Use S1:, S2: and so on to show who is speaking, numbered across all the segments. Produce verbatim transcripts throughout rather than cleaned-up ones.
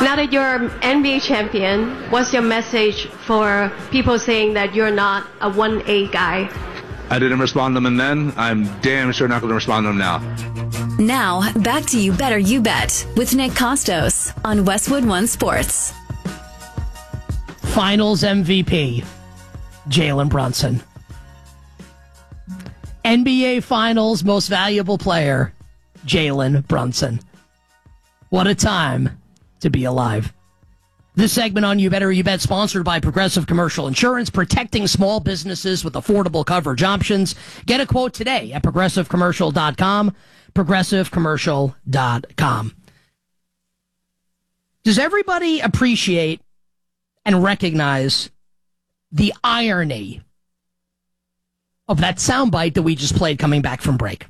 S1: Now that you're N B A champion, what's your message for people saying that you're not a one A guy?
S2: I didn't respond to them then. I'm damn sure not going to respond to them now.
S3: Now, back to You Better You Bet with Nick Costos on Westwood One Sports.
S4: Finals M V P, Jalen Brunson. N B A Finals Most Valuable Player, Jalen Brunson. What a time to be alive. This segment on You Better You Bet, sponsored by Progressive Commercial Insurance, protecting small businesses with affordable coverage options. Get a quote today at progressive commercial dot com, progressive commercial dot com. Does everybody appreciate and recognize the irony of that soundbite that we just played coming back from break?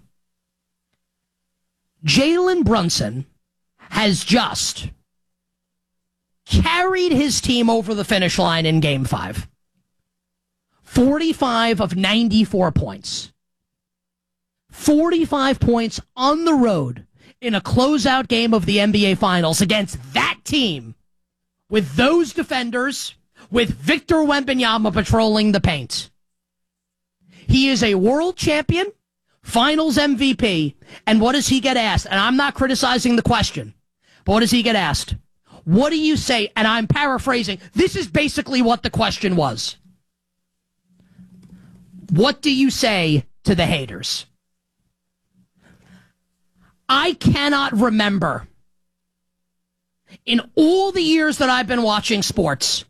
S4: Jalen Brunson has just carried his team over the finish line in Game five. forty-five of ninety-four points. forty-five points on the road in a closeout game of the N B A Finals against that team with those defenders, with Victor Wembanyama patrolling the paint. He is a world champion, Finals M V P, and what does he get asked? And I'm not criticizing the question, but what does he get asked? What do you say? And I'm paraphrasing. This is basically what the question was. What do you say to the haters? I cannot remember in all the years that I've been watching sports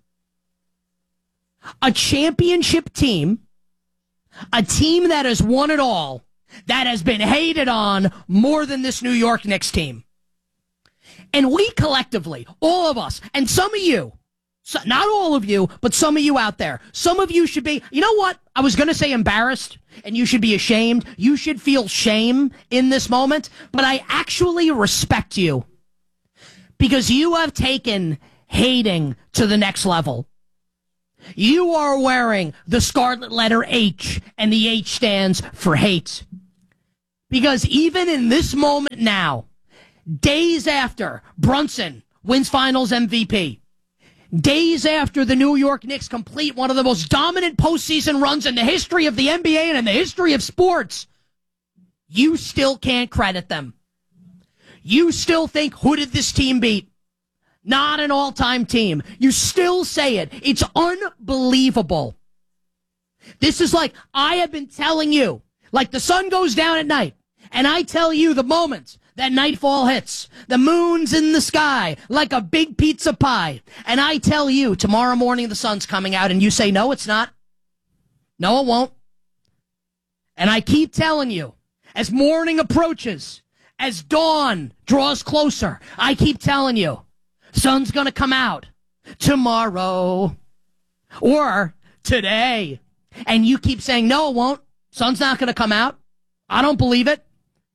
S4: a championship team, a team that has won it all, that has been hated on more than this New York Knicks team. And we collectively, all of us, and some of you, so, not all of you, but some of you out there, some of you should be, you know what? I was going to say embarrassed, and you should be ashamed. You should feel shame in this moment, but I actually respect you because you have taken hating to the next level. You are wearing the scarlet letter H, and the H stands for hate. Because even in this moment now, days after Brunson wins Finals M V P, days after the New York Knicks complete one of the most dominant postseason runs in the history of the N B A and in the history of sports, you still can't credit them. You still think, who did this team beat? Not an all-time team. You still say it. It's unbelievable. This is like, I have been telling you, like the sun goes down at night, and I tell you the moment that nightfall hits, the moon's in the sky like a big pizza pie, and I tell you tomorrow morning the sun's coming out, and you say, no, it's not. No, it won't. And I keep telling you, as morning approaches, as dawn draws closer, I keep telling you, sun's going to come out tomorrow or today. And you keep saying, no, it won't. Sun's not going to come out. I don't believe it.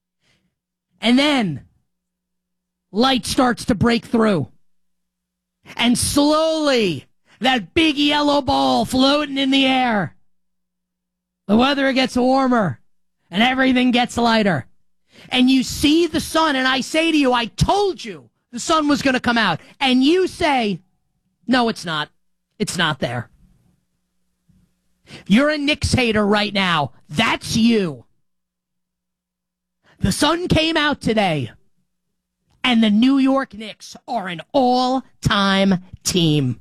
S4: And then light starts to break through. And slowly, that big yellow ball floating in the air. The weather gets warmer and everything gets lighter. And you see the sun, and I say to you, I told you the sun was going to come out. And you say, no, it's not. It's not there. You're a Knicks hater right now. That's you. The sun came out today, and the New York Knicks are an all-time team.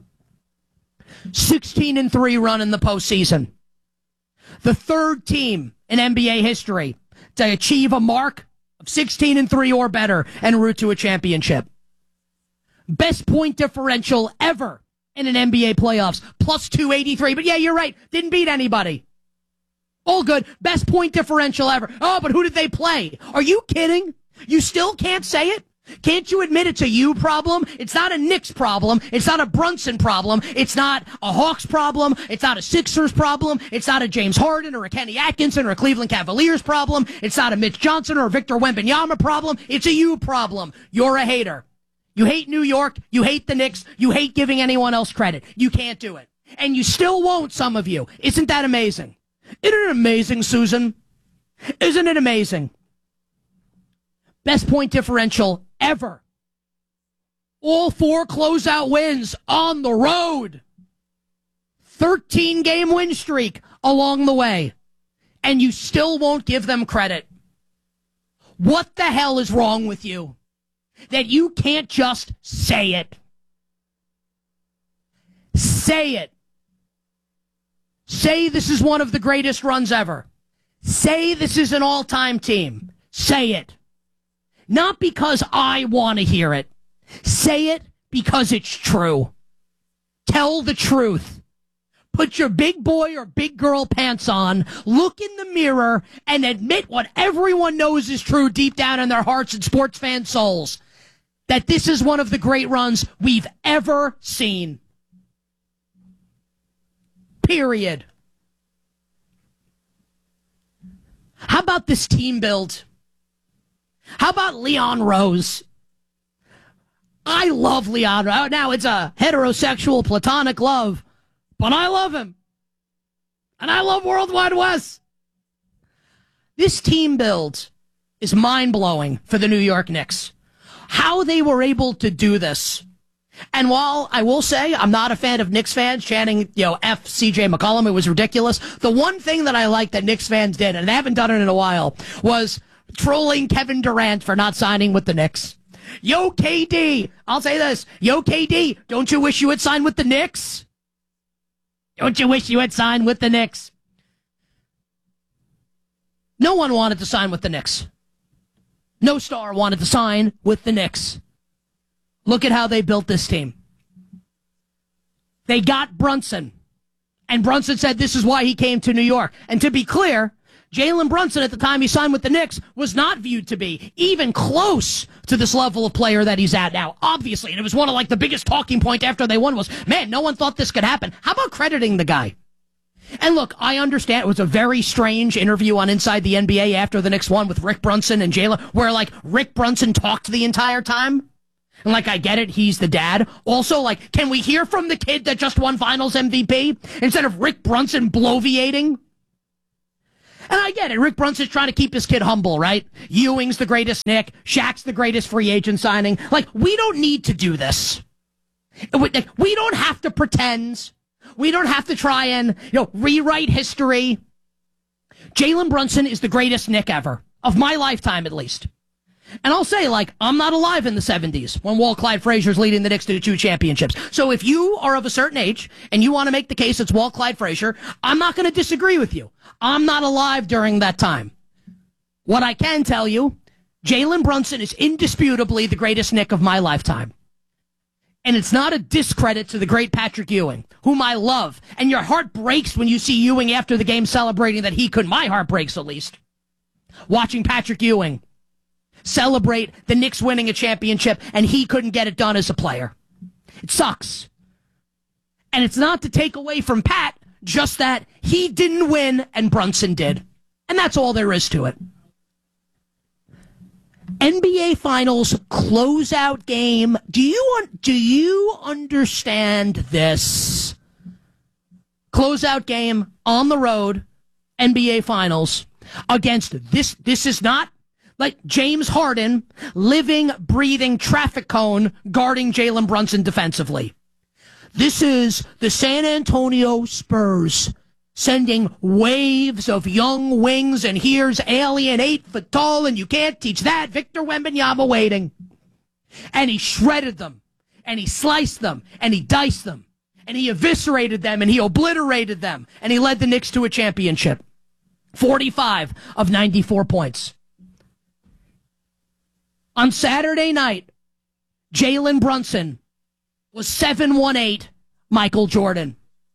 S4: sixteen and three run in the postseason. The third team in N B A history to achieve a mark of sixteen and three or better en route to a championship. Best point differential ever in an N B A playoffs, plus two eighty-three. But yeah, you're right, didn't beat anybody. All good. Best point differential ever. Oh, but who did they play? Are you kidding? You still can't say it? Can't you admit it's a you problem? It's not a Knicks problem. It's not a Brunson problem. It's not a Hawks problem. It's not a Sixers problem. It's not a James Harden or a Kenny Atkinson or a Cleveland Cavaliers problem. It's not a Mitch Johnson or a Victor Wembanyama problem. It's a you problem. You're a hater. You hate New York. You hate the Knicks. You hate giving anyone else credit. You can't do it. And you still won't, some of you. Isn't that amazing? Isn't it amazing, Susan? Isn't it amazing? Best point differential ever All four closeout wins on the road. thirteen-game win streak along the way. And you still won't give them credit. What the hell is wrong with you? That you can't just say it. Say it. Say this is one of the greatest runs ever. Say this is an all-time team. Say it. Not because I want to hear it. Say it because it's true. Tell the truth. Put your big boy or big girl pants on, look in the mirror, and admit what everyone knows is true deep down in their hearts and sports fan souls. That this is one of the great runs we've ever seen. Period. How about this team build? How about Leon Rose? I love Leon Rose. Now, it's a heterosexual platonic love, but I love him. And I love Worldwide Wes. This team build is mind-blowing for the New York Knicks. How they were able to do this. And while I will say I'm not a fan of Knicks fans chanting, you know, F C J McCollum, it was ridiculous. The one thing that I like that Knicks fans did, and they haven't done it in a while, was trolling Kevin Durant for not signing with the Knicks. Yo, K D, I'll say this. Yo, K D, don't you wish you had signed with the Knicks? Don't you wish you had signed with the Knicks? No one wanted to sign with the Knicks. No star wanted to sign with the Knicks. Look at how they built this team. They got Brunson. And Brunson said this is why he came to New York. And to be clear, Jalen Brunson at the time he signed with the Knicks was not viewed to be even close to this level of player that he's at now. Obviously, and it was one of like the biggest talking point after they won was, man, no one thought this could happen. How about crediting the guy? And look, I understand it was a very strange interview on Inside the N B A after the Knicks won with Rick Brunson and Jalen, where like Rick Brunson talked the entire time. And like, I get it, he's the dad. Also, like, can we hear from the kid that just won Finals M V P instead of Rick Brunson bloviating? And I get it, Rick Brunson's trying to keep his kid humble, right? Ewing's the greatest Knick, Shaq's the greatest free agent signing. Like, we don't need to do this. We don't have to pretend. We don't have to try and, you know, rewrite history. Jalen Brunson is the greatest Knick ever, of my lifetime at least. And I'll say, like, I'm not alive in the seventies when Walt Clyde Frazier's leading the Knicks to two championships. So if you are of a certain age and you want to make the case it's Walt Clyde Frazier, I'm not going to disagree with you. I'm not alive during that time. What I can tell you, Jalen Brunson is indisputably the greatest Knick of my lifetime. And it's not a discredit to the great Patrick Ewing, whom I love. And your heart breaks when you see Ewing after the game celebrating that he couldn't. My heart breaks, at least. Watching Patrick Ewing celebrate the Knicks winning a championship, and he couldn't get it done as a player. It sucks. And it's not to take away from Pat, just that he didn't win and Brunson did. And that's all there is to it. N B A Finals closeout game. Do you un- do you understand this? Closeout game on the road, N B A Finals against this. This is not like James Harden, living, breathing traffic cone guarding Jalen Brunson defensively. This is the San Antonio Spurs sending waves of young wings, and here's alien eight foot tall, and you can't teach that, Victor Wembanyama waiting. And he shredded them, and he sliced them, and he diced them, and he eviscerated them, and he obliterated them, and he led the Knicks to a championship. forty-five of ninety-four points. On Saturday night, Jalen Brunson was seven one eight Michael Jordan.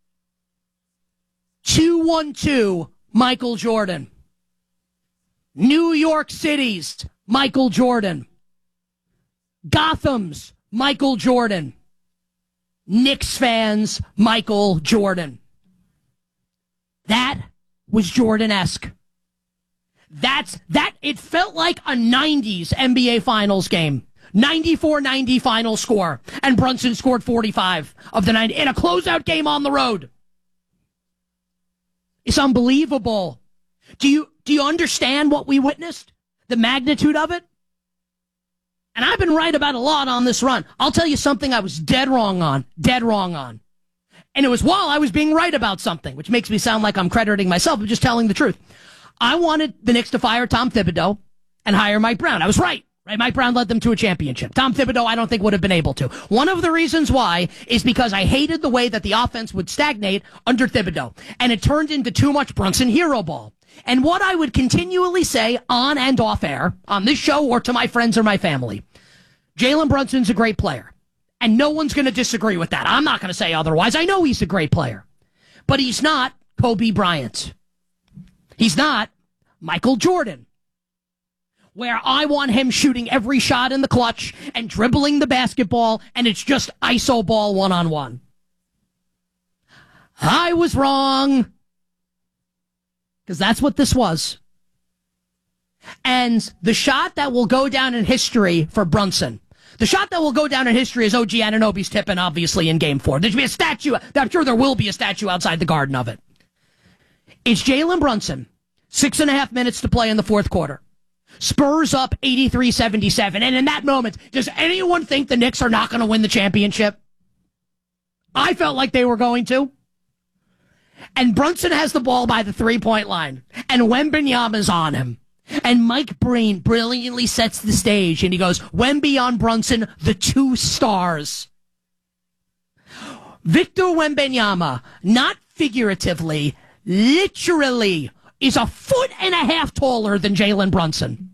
S4: two one two Michael Jordan. New York City's Michael Jordan. Gotham's Michael Jordan. Knicks fans' Michael Jordan. That was Jordan-esque. That's that. It felt like a nineties N B A Finals game. ninety-four ninety final score. And Brunson scored forty-five of the ninety in a closeout game on the road. It's unbelievable. Do you do you understand what we witnessed? The magnitude of it? And I've been right about a lot on this run. I'll tell you something I was dead wrong on. Dead wrong on. And it was while I was being right about something, which makes me sound like I'm crediting myself. I'm just telling the truth. I wanted the Knicks to fire Tom Thibodeau and hire Mike Brown. I was right. Right? Mike Brown led them to a championship. Tom Thibodeau, I don't think, would have been able to. One of the reasons why is because I hated the way that the offense would stagnate under Thibodeau. And it turned into too much Brunson hero ball. And what I would continually say on and off air, on this show or to my friends or my family, Jalen Brunson's a great player. And no one's going to disagree with that. I'm not going to say otherwise. I know he's a great player. But he's not Kobe Bryant. He's not Michael Jordan, where I want him shooting every shot in the clutch and dribbling the basketball, and it's just iso ball one-on-one. I was wrong. Because that's what this was. And the shot that will go down in history for Brunson, the shot that will go down in history is O G Anunoby's tip-in, obviously, in Game four. There should be a statue. I'm sure there will be a statue outside the Garden of it. It's Jalen Brunson, six and a half minutes to play in the fourth quarter. Spurs up eighty-three seventy-seven. And in that moment, does anyone think the Knicks are not going to win the championship? I felt like they were going to. And Brunson has the ball by the three-point line. And Wembanyama's on him. And Mike Breen brilliantly sets the stage. And he goes, Wemby on Brunson, the two stars. Victor Wembanyama, not figuratively, literally, is a foot and a half taller than Jalen Brunson.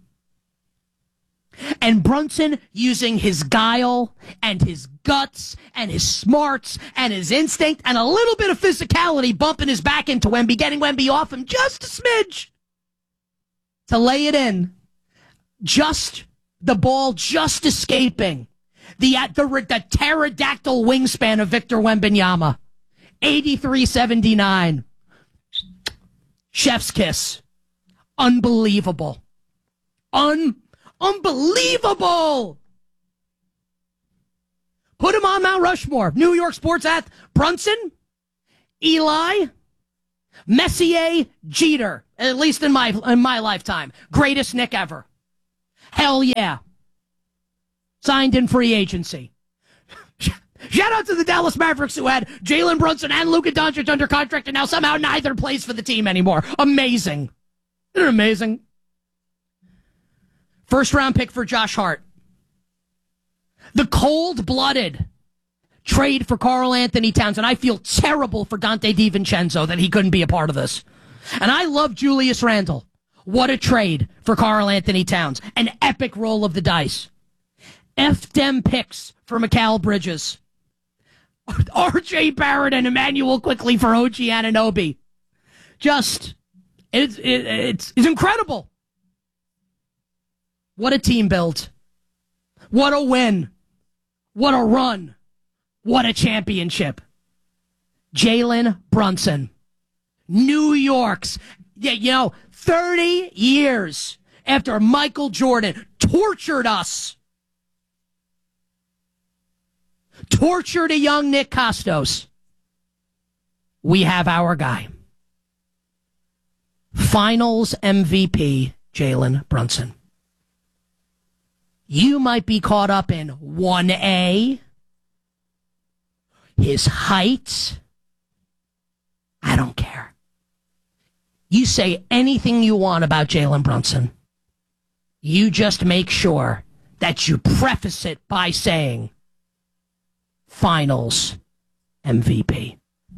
S4: And Brunson, using his guile and his guts and his smarts and his instinct and a little bit of physicality, bumping his back into Wemby, getting Wemby off him just a smidge to lay it in. Just the ball just escaping. The, the, the pterodactyl wingspan of Victor Wembanyama. eighty-three seventy-nine. Chef's kiss. Unbelievable. Un, unbelievable. Put him on Mount Rushmore. New York sports athlete. Brunson, Eli, Messier, Jeter. At least in my in my lifetime. Greatest Knick ever. Hell yeah. Signed in free agency. Shout out to the Dallas Mavericks who had Jalen Brunson and Luka Doncic under contract, and now somehow neither plays for the team anymore. Amazing. Isn't it amazing? First round pick for Josh Hart. The cold-blooded trade for Karl Anthony Towns, and I feel terrible for Dante DiVincenzo that he couldn't be a part of this. And I love Julius Randle. What a trade for Karl Anthony Towns. An epic roll of the dice. F dem picks for Mikal Bridges. R J Barrett and Emmanuel Quickley for O G Anunoby. Just, it's, it, it's, it's incredible. What a team build. What a win. What a run. What a championship. Jalen Brunson. New York's, yeah, you know, thirty years after Michael Jordan tortured us. Tortured a young Nick Kostos. We have our guy. Finals M V P, Jalen Brunson. You might be caught up in one A, his height. I don't care. You say anything you want about Jalen Brunson. You just make sure that you preface it by saying Finals M V P.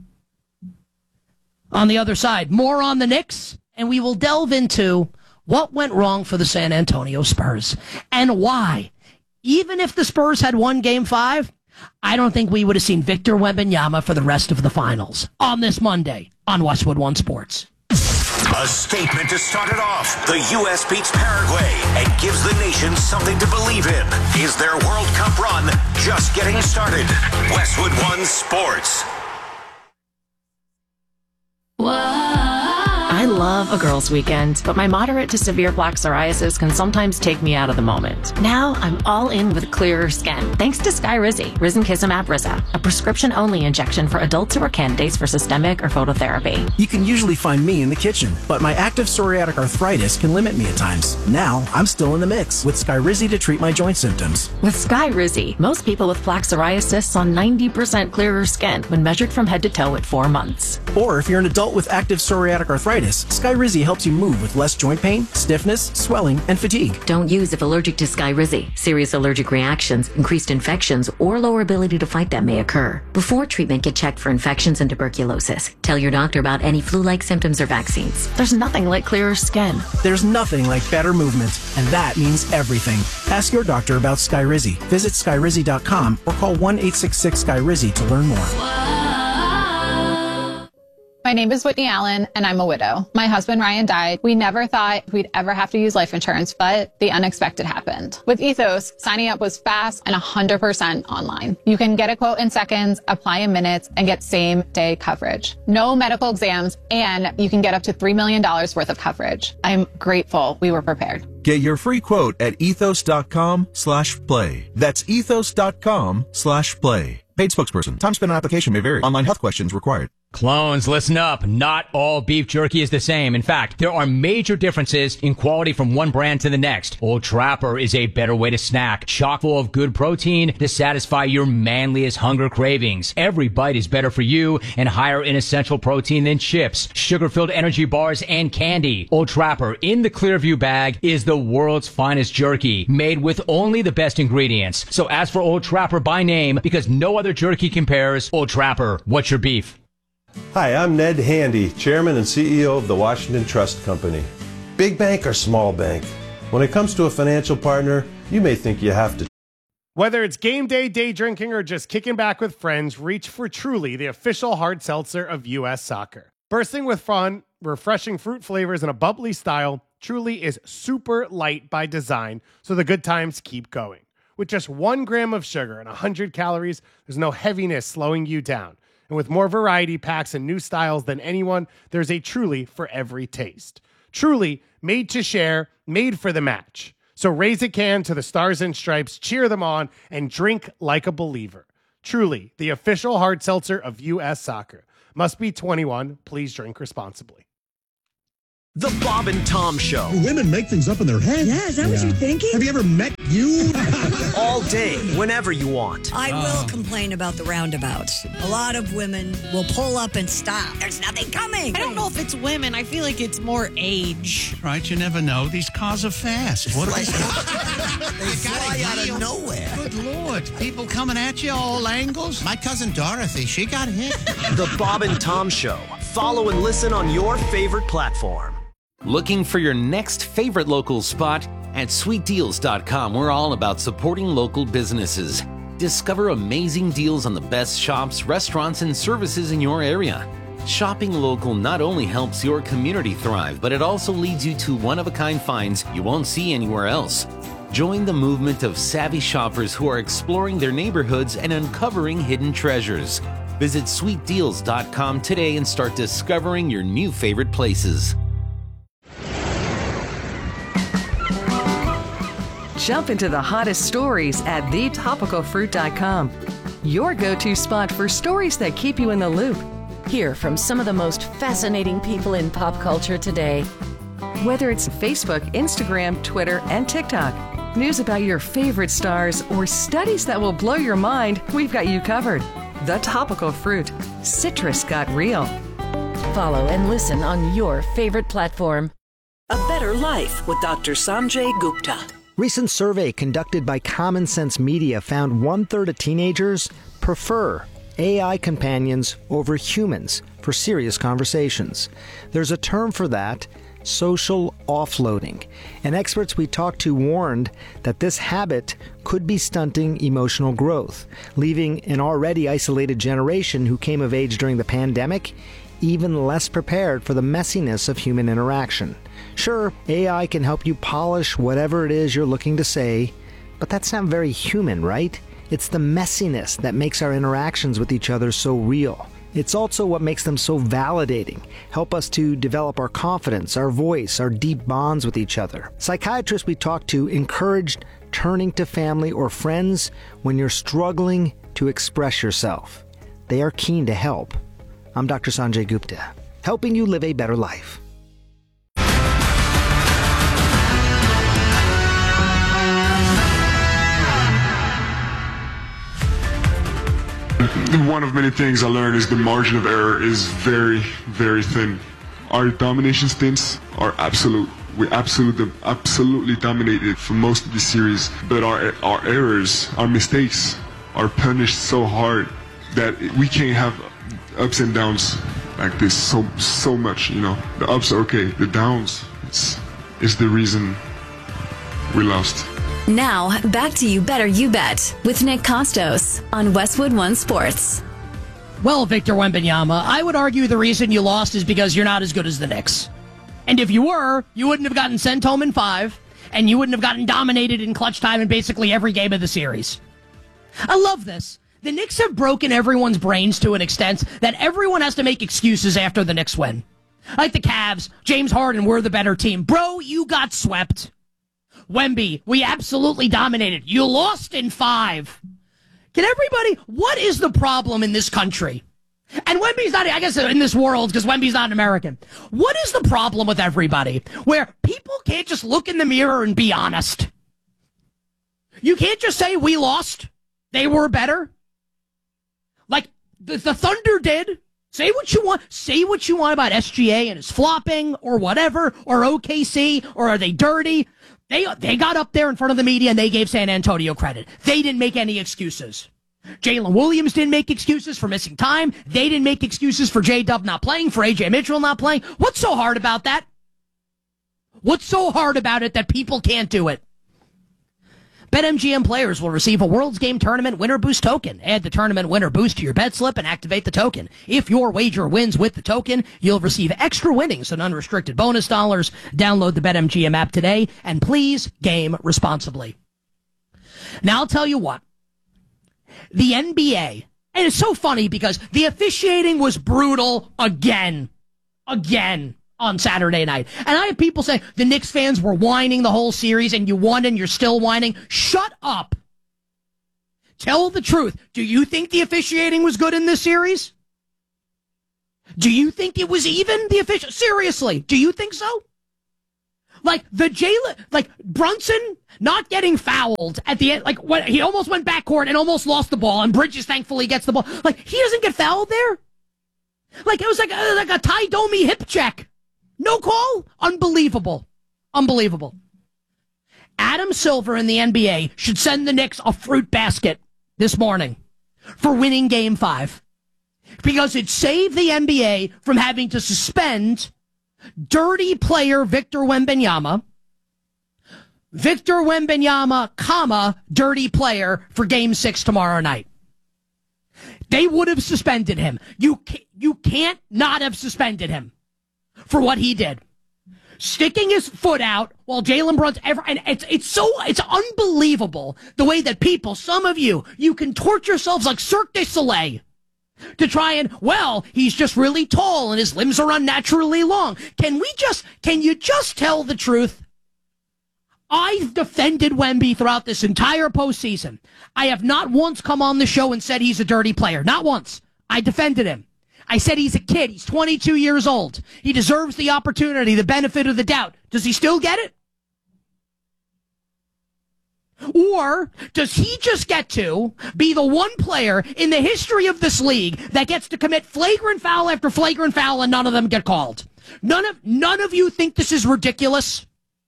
S4: On the other side, more on the Knicks, and we will delve into what went wrong for the San Antonio Spurs and why. Even if the Spurs had won Game five, I don't think we would have seen Victor Wembanyama for the rest of the finals on this Monday on Westwood One Sports.
S5: A statement to start it off. The U S beats Paraguay and gives the nation something to believe in. Is their World Cup run just getting started? Westwood One Sports.
S3: I
S6: love a girls' weekend, but my moderate to severe plaque psoriasis can sometimes take me out of the moment. Now I'm all in with clearer skin, thanks to Skyrizi, risankizumab Riza, a prescription-only injection for adults who are candidates for systemic or phototherapy.
S7: You can usually find me in the kitchen, but my active psoriatic arthritis can limit me at times. Now I'm still in the mix with Skyrizi to treat my joint symptoms.
S6: With Skyrizi, most people with plaque psoriasis saw ninety percent clearer skin when measured from head to toe at four months.
S7: Or if you're an adult with active psoriatic arthritis, Skyrizi helps you move with less joint pain, stiffness, swelling, and fatigue.
S8: Don't use if allergic to Skyrizi. Serious allergic reactions, increased infections, or lower ability to fight them may occur. Before treatment, get checked for infections and tuberculosis. Tell your doctor about any flu-like symptoms or vaccines.
S6: There's nothing like clearer skin.
S7: There's nothing like better movement, and that means everything. Ask your doctor about Skyrizi. Visit Skyrizi dot com or call one eight six six Skyrizi to learn more.
S9: My name is Whitney Allen, and I'm a widow. My husband, Ryan, died. We never thought we'd ever have to use life insurance, but the unexpected happened. With Ethos, signing up was fast and one hundred percent online. You can get a quote in seconds, apply in minutes, and get same-day coverage. No medical exams, and you can get up to three million dollars worth of coverage. I'm grateful we were prepared.
S10: Get your free quote at ethos.com slash play. That's ethos.com slash play. Paid spokesperson. Time spent on application may vary. Online health questions required.
S11: Clones, listen up. Not all beef jerky is the same. In fact, there are major differences in quality from one brand to the next. Old Trapper is a better way to snack, chock full of good protein to satisfy your manliest hunger cravings. Every bite is better for you and higher in essential protein than chips, sugar-filled energy bars, and candy. Old Trapper in the Clearview bag is the world's finest jerky, made with only the best ingredients. So ask for Old Trapper by name because no other jerky compares. Old Trapper, what's your beef?
S12: Hi, I'm Ned Handy, Chairman and C E O of the Washington Trust Company. Big bank or small bank? When it comes to a financial partner, you may think you have to.
S13: Whether it's game day, day drinking, or just kicking back with friends, reach for Truly, the official hard seltzer of U S Soccer. Bursting with fun, refreshing fruit flavors, and a bubbly style, Truly is super light by design, so the good times keep going. With just one gram of sugar and one hundred calories, there's no heaviness slowing you down. And with more variety packs and new styles than anyone, there's a Truly for every taste. Truly, made to share, made for the match. So raise a can to the Stars and Stripes, cheer them on, and drink like a believer. Truly, the official hard seltzer of U S Soccer. Must be twenty-one. Please drink responsibly.
S14: The Bob and Tom Show.
S15: Women make things up in their head.
S16: Yeah, is that yeah. what you're thinking?
S15: Have you ever met you?
S14: All day, whenever you want.
S16: I will oh. complain about the roundabouts. A lot of women will pull up and stop. There's nothing coming.
S17: I don't know if it's women. I feel like it's more age.
S18: Right, you never know. These cars are fast. What
S16: like,
S18: they
S16: fly out of nowhere.
S18: Good Lord. People coming at you all angles. My cousin Dorothy, she got hit.
S14: The Bob and Tom Show. Follow and listen on your favorite platform.
S19: Looking for your next favorite local spot? At sweet deals dot com, we're all about supporting local businesses. Discover amazing deals on the best shops, restaurants, and services in your area. Shopping local not only helps your community thrive, but it also leads you to one-of-a-kind finds you won't see anywhere else. Join the movement of savvy shoppers who are exploring their neighborhoods and uncovering hidden treasures. Visit sweet deals dot com today and start discovering your new favorite places.
S20: Jump into the hottest stories at the topical fruit dot com. Your go-to spot for stories that keep you in the loop.
S21: Hear from some of the most fascinating people in pop culture today.
S20: Whether it's Facebook, Instagram, Twitter, and TikTok, news about your favorite stars, or studies that will blow your mind, we've got you covered. The Topical Fruit. Citrus got real.
S21: Follow and listen on your favorite platform.
S22: A Better Life with Doctor Sanjay Gupta.
S23: Recent survey conducted by Common Sense Media found one-third of teenagers prefer A I companions over humans for serious conversations. There's a term for that, social offloading. And experts we talked to warned that this habit could be stunting emotional growth, leaving an already isolated generation who came of age during the pandemic even less prepared for the messiness of human interaction. Sure, A I can help you polish whatever it is you're looking to say, but that's not very human, right? It's the messiness that makes our interactions with each other so real. It's also what makes them so validating, help us to develop our confidence, our voice, our deep bonds with each other. Psychiatrists we talked to encouraged turning to family or friends when you're struggling to express yourself. They are keen to help. I'm Doctor Sanjay Gupta, helping you live a better life.
S1: One of many things I learned is the margin of error is very, very thin. Our domination stints are absolute. We absolutely, absolutely dominated for most of the series, but our our errors, our mistakes, are punished so hard that we can't have ups and downs like this so so much. You know, the ups are okay, the downs, it's is the reason we lost.
S3: Now, back to You Better You Bet with Nick Costos on Westwood One Sports.
S2: Well, Victor Wembanyama, I would argue the reason you lost is because you're not as good as the Knicks. And if you were, you wouldn't have gotten sent home in five, and you wouldn't have gotten dominated in clutch time in basically every game of the series. I love this. The Knicks have broken everyone's brains to an extent that everyone has to make excuses after the Knicks win. Like the Cavs, James Harden, we're the better team. Bro, you got swept. Wemby, we absolutely dominated. You lost in five. Can everybody, what is the problem in this country? And Wemby's not, I guess, in this world, because Wemby's not an American. What is the problem with everybody where people can't just look in the mirror and be honest? You can't just say we lost. They were better. Like the, the Thunder did. Say what you want. Say what you want about S G A and his flopping or whatever, or O K C, or are they dirty? They they got up there in front of the media and they gave San Antonio credit. They didn't make any excuses. Jalen Williams didn't make excuses for missing time. They didn't make excuses for J-Dub not playing, for A J Mitchell not playing. What's so hard about that? What's so hard about it that people can't do it? BetMGM players will receive a World's Game Tournament Winner Boost token. Add the tournament winner boost to your bet slip and activate the token. If your wager wins with the token, you'll receive extra winnings and unrestricted bonus dollars. Download the BetMGM app today, and please game responsibly. Now I'll tell you what. The N B A, and it's so funny because the officiating was brutal again. Again. On Saturday night. And I have people say the Knicks fans were whining the whole series and you won and you're still whining. Shut up. Tell the truth. Do you think the officiating was good in this series? Do you think it was even the official? Seriously, do you think so? Like the Jalen, like Brunson not getting fouled at the end, like what, he almost went backcourt and almost lost the ball, and Bridges thankfully gets the ball. Like he doesn't get fouled there. Like it was like a, like a Ty Domi hip check. No call? Unbelievable. Unbelievable. Adam Silver in the N B A should send the Knicks a fruit basket this morning for winning game five. Because it saved the N B A from having to suspend dirty player Victor Wembanyama, Victor Wembanyama, comma, dirty player for game six tomorrow night. They would have suspended him. You can't, you can't not have suspended him for what he did. Sticking his foot out while Jalen Brunson ever, and it's it's so it's unbelievable the way that people, some of you, you can torture yourselves like Cirque du Soleil to try and, well, he's just really tall and his limbs are unnaturally long. Can we just, can you just tell the truth? I've defended Wemby throughout this entire postseason. I have not once come on the show and said he's a dirty player. Not once. I defended him. I said he's a kid. He's twenty-two years old. He deserves the opportunity, the benefit of the doubt. Does he still get it? Or does he just get to be the one player in the history of this league that gets to commit flagrant foul after flagrant foul and none of them get called? None of, none of you think this is ridiculous?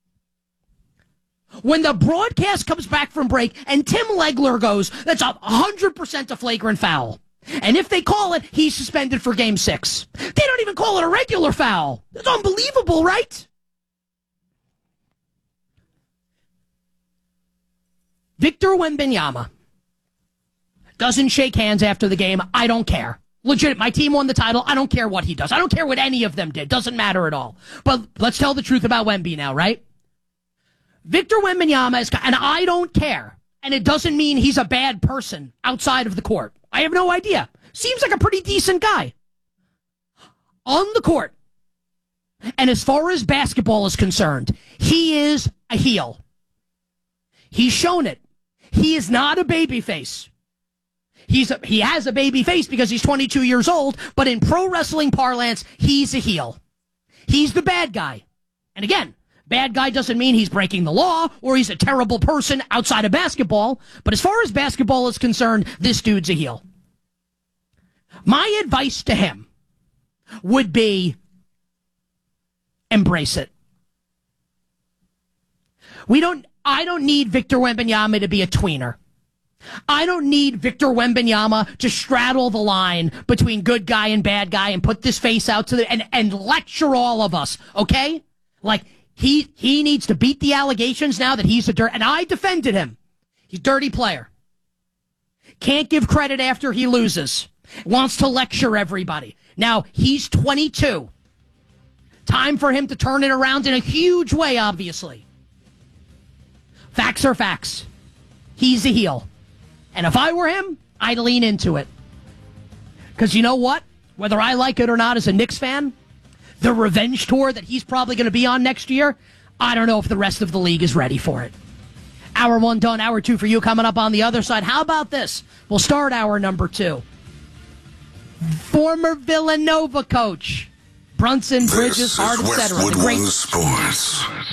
S2: When the broadcast comes back from break and Tim Legler goes, that's a one hundred percent a flagrant foul. And if they call it, he's suspended for game six. They don't even call it a regular foul. It's unbelievable, right? Victor Wembanyama doesn't shake hands after the game. I don't care. Legit, my team won the title. I don't care what he does. I don't care what any of them did. Doesn't matter at all. But let's tell the truth about Wemby now, right? Victor Wembanyama is, and I don't care. And it doesn't mean he's a bad person outside of the court. I have no idea. seems like a pretty decent guy. On the court, and as far as basketball is concerned, he is a heel. He's shown it. He is not a babyface. He's a, he has a baby face because he's twenty-two years old, but in pro wrestling parlance, he's a heel. He's the bad guy. And again, bad guy doesn't mean he's breaking the law or he's a terrible person outside of basketball, but as far as basketball is concerned, this dude's a heel. My advice to him would be embrace it. We don't, I don't need Victor Wembanyama to be a tweener. I don't need Victor Wembanyama to straddle the line between good guy and bad guy and put this face out to the, and, and lecture all of us, okay? Like, he, he needs to beat the allegations now that he's a dirt, and I defended him. He's a dirty player. Can't give credit after he loses. Wants to lecture everybody. Now, he's twenty-two. Time for him to turn it around in a huge way, obviously. Facts are facts. He's a heel. And if I were him, I'd lean into it. Because you know what? Whether I like it or not as a Knicks fan, the revenge tour that he's probably going to be on next year, I don't know if the rest of the league is ready for it. Hour one done, hour two for you coming up on the other side. How about this? We'll start hour number two. Former Villanova coach, Brunson, Bridges, Hart, et cetera.
S4: Westwood
S2: The great
S4: One Sports.